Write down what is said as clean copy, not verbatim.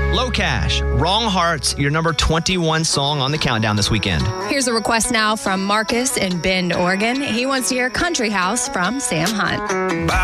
Low Cash, Wrong Hearts, your number 21 song on the countdown this weekend. Here's a request now from Marcus in Bend, Oregon. He wants to hear Country House from Sam Hunt.